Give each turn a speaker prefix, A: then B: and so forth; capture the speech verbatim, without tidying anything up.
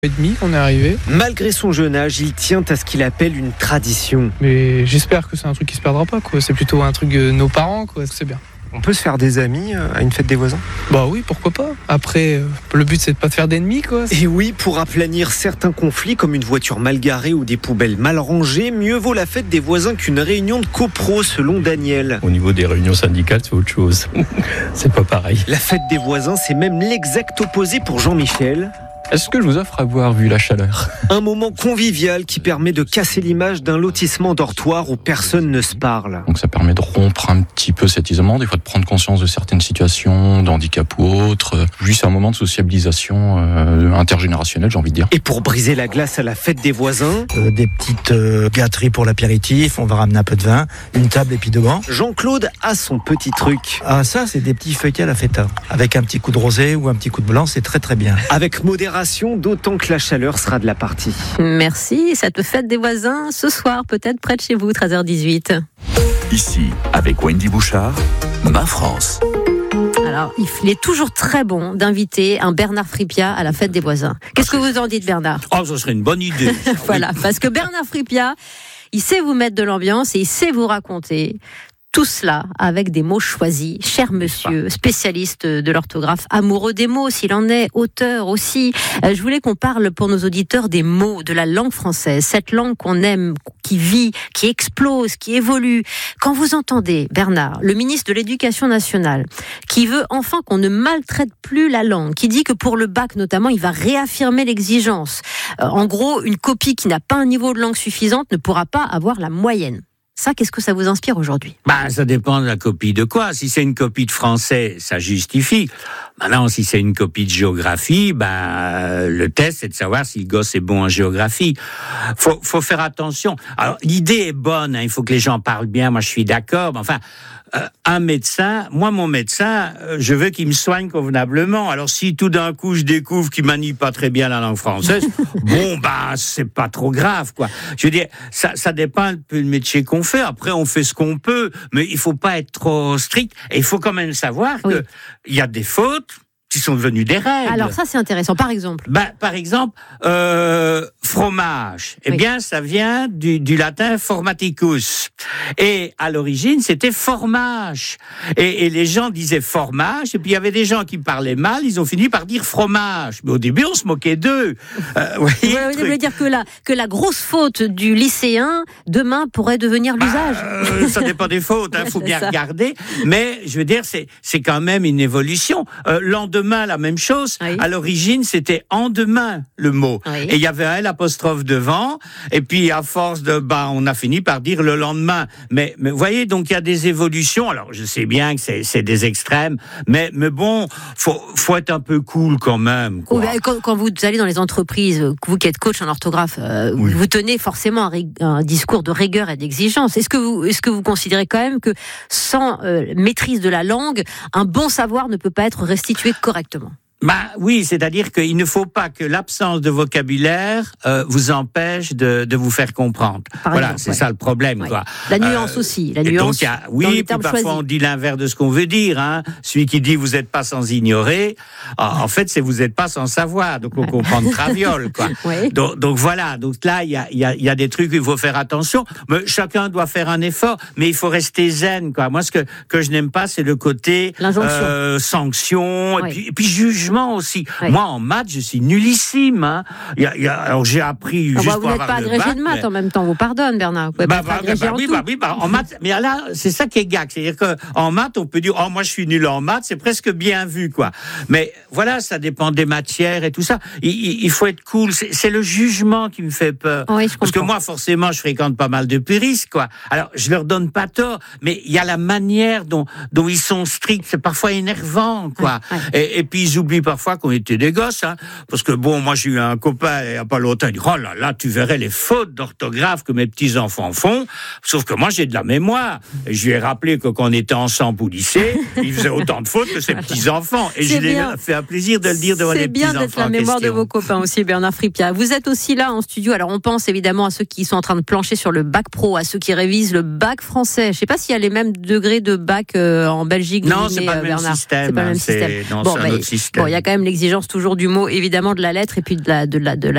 A: et demi qu'on est arrivé.
B: Malgré son jeune âge, il tient à ce qu'il appelle une tradition.
A: Mais j'espère que c'est un truc qui se perdra pas, quoi. C'est plutôt un truc de nos parents, quoi. C'est bien.
B: On peut se faire des amis à une fête des voisins ?
A: Bah oui, pourquoi pas. Après, euh, le but c'est de pas te faire d'ennemis, quoi.
B: Et oui, pour aplanir certains conflits comme une voiture mal garée ou des poubelles mal rangées, mieux vaut la fête des voisins qu'une réunion de copro, selon Daniel.
C: Au niveau des réunions syndicales, c'est autre chose. C'est pas pareil.
B: La fête des voisins, c'est même l'exact opposé pour Jean-Michel.
C: Est-ce que je vous offre à boire vu la chaleur ?
B: Un moment convivial qui permet de casser l'image d'un lotissement dortoir où personne ne se parle.
C: Donc ça permet de rompre un petit peu cet isolement, des fois de prendre conscience de certaines situations, d'handicap ou autres. Juste un moment de sociabilisation euh, intergénérationnelle, j'ai envie de dire.
B: Et pour briser la glace à la fête des voisins,
D: euh, des petites euh, gâteries pour l'apéritif, on va ramener un peu de vin, une table et puis deux bancs.
B: Jean-Claude a son petit truc.
D: Ah ça, c'est des petits feuilletés à la feta. Avec un petit coup de rosé ou un petit coup de blanc, c'est très très bien.
B: Avec modération, d'autant que la chaleur sera de la partie.
E: Merci, cette fête des voisins, ce soir peut-être près de chez vous, treize heures dix-huit.
F: Ici, avec Wendy Bouchard, Ma France.
E: Alors, il est toujours très bon d'inviter un Bernard Fripia à la fête des voisins. Qu'est-ce que vous en dites, Bernard ?
G: Oh, ça serait une bonne idée.
E: Voilà, parce que Bernard Fripia, il sait vous mettre de l'ambiance et il sait vous raconter tout cela avec des mots choisis. Cher monsieur, spécialiste de l'orthographe, amoureux des mots s'il en est, auteur aussi. Euh, je voulais qu'on parle pour nos auditeurs des mots, de la langue française, cette langue qu'on aime, qui vit, qui explose, qui évolue. Quand vous entendez, Bernard, le ministre de l'Éducation nationale, qui veut enfin qu'on ne maltraite plus la langue, qui dit que pour le bac notamment, il va réaffirmer l'exigence. Euh, en gros, une copie qui n'a pas un niveau de langue suffisante ne pourra pas avoir la moyenne. Ça, qu'est-ce que ça vous inspire aujourd'hui ?
G: Bah, ça dépend de la copie de quoi. Si c'est une copie de français, ça justifie. Maintenant, si c'est une copie de géographie, bah, le test, c'est de savoir si le gosse est bon en géographie. Faut, faut faire attention. Alors, l'idée est bonne, hein, il faut que les gens parlent bien, moi je suis d'accord, mais enfin, euh, un médecin, moi mon médecin, euh, je veux qu'il me soigne convenablement. Alors si tout d'un coup je découvre qu'il manie pas très bien la langue française, bon, bah, c'est pas trop grave, quoi. Je veux dire, ça, ça dépend un peu du métier qu'on fait. Après, on fait ce qu'on peut, mais il faut pas être trop strict. Et il faut quand même savoir
E: oui.
G: que il y a des fautes qui sont devenues des règles.
E: Alors ça, c'est intéressant. Par exemple
G: bah, Par exemple, euh, fromage. Eh oui. bien, ça vient du, du latin formaticus. Et à l'origine, c'était formage. Et, et les gens disaient formage, et puis il y avait des gens qui parlaient mal, ils ont fini par dire fromage. Mais au début, on se moquait d'eux. Euh, oui,
E: vous voulez dire que la, que la grosse faute du lycéen, demain, pourrait devenir l'usage
G: bah, euh, Ça dépend des fautes, il hein, faut bien ça. regarder. Mais, je veux dire, c'est, c'est quand même une évolution. Euh, l'endemain, la même chose. Oui. À l'origine, c'était en demain le mot. Oui. Et il y avait un L apostrophe devant. Et puis, à force de, bah, on a fini par dire le lendemain. Mais, mais vous voyez, donc il y a des évolutions. Alors, je sais bien que c'est, c'est des extrêmes, mais, mais bon, faut, faut être un peu cool quand même. Quoi.
E: Oui, quand, quand vous allez dans les entreprises, vous qui êtes coach en orthographe, euh, oui. vous tenez forcément un, un discours de rigueur et d'exigence. Est-ce que vous, est-ce que vous considérez quand même que sans euh, maîtrise de la langue, un bon savoir ne peut pas être restitué correctement? Correctement.
G: Bah oui, c'est-à-dire qu'il ne faut pas que l'absence de vocabulaire euh, vous empêche de, de vous faire comprendre. Par voilà, exemple, c'est ouais. ça le problème, ouais. quoi.
E: La nuance euh, aussi, la nuance.
G: Donc, y a, oui, puis parfois choisis. On dit l'inverse de ce qu'on veut dire. Hein. Celui qui dit vous n'êtes pas sans ignorer, en fait, c'est vous n'êtes pas sans savoir. Donc on comprend de traviole, quoi. Oui. Donc, donc voilà. Donc là, il y a, y a, y a des trucs où il faut faire attention. Mais chacun doit faire un effort, mais il faut rester zen, quoi. Moi, ce que que je n'aime pas, c'est le côté euh, sanction oui. et puis, et puis jugement. Aussi. Oui. Moi, en maths, je suis nullissime. Hein. Il y a, il y a, alors, j'ai appris juste
E: bah,
G: pour avoir le bac.
E: Vous n'êtes pas agrégé de maths mais... en même temps, vous pardonne, Bernard. Vous pouvez
G: bah,
E: pas
G: bah,
E: être agrégé
G: bah,
E: en
G: oui,
E: tout.
G: bah, oui, bah, en maths, mais là, c'est ça qui est gag. C'est-à-dire qu'en maths, on peut dire, oh, moi, je suis nul en maths, c'est presque bien vu, quoi. Mais voilà, ça dépend des matières et tout ça. Il, il, il faut être cool. C'est, c'est le jugement qui me fait peur.
E: Oui, je
G: Parce que moi, forcément, je fréquente pas mal de puristes, quoi. Alors, je leur donne pas tort, mais il y a la manière dont, dont ils sont stricts. C'est parfois énervant, quoi. Ouais, ouais. Et, et puis, ils oublient parfois qu'on était des gosses, hein, parce que bon, moi j'ai eu un copain il y a pas longtemps, il dit oh là là, tu verrais les fautes d'orthographe que mes petits enfants font, sauf que moi j'ai de la mémoire. Et je lui ai rappelé que quand on était ensemble au lycée, il faisait autant de fautes que ses petits enfants, et c'est je lui ai fait un plaisir de le dire devant les petits enfants.
E: C'est bien d'être la mémoire question. De vos copains aussi, Bernard Fripia. Vous êtes aussi là en studio. Alors on pense évidemment à ceux qui sont en train de plancher sur le bac pro, à ceux qui révisent le bac français. Je sais pas s'il y a les mêmes degrés de bac euh, en Belgique.
G: Non, c'est pas, euh, c'est pas le même
E: système.
G: C'est, non,
E: bon,
G: c'est un
E: bah,
G: autre système.
E: Bon, il y a quand même l'exigence toujours du mot, évidemment, de la lettre et puis de la, de la, de la